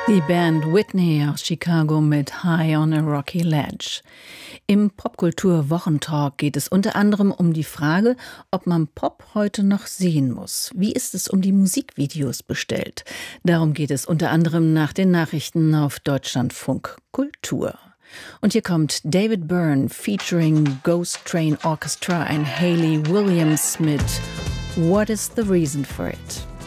Die Band Whitney aus Chicago mit High on a Rocky Ledge. Im Popkultur-Wochentalk geht es unter anderem um die Frage, ob man Pop heute noch sehen muss. Wie ist es um die Musikvideos bestellt? Darum geht es unter anderem nach den Nachrichten auf Deutschlandfunk Kultur. Und hier kommt David Byrne featuring Ghost Train Orchestra und Hayley Williams mit What is the Reason for It?